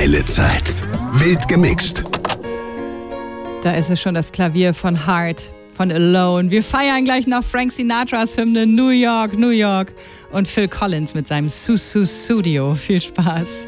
Welle-Zeit. Wild gemixt. Da ist es schon, das Klavier von Heart, von Alone. Wir feiern gleich noch Frank Sinatras Hymne New York, New York und Phil Collins mit seinem Su Studio. Viel Spaß.